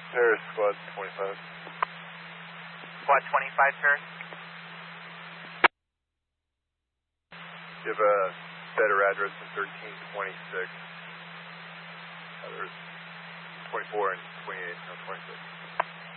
Paris, Squad 25. Squad 25, Paris. You have a better address than 1326. There's 24 and 28, no 26.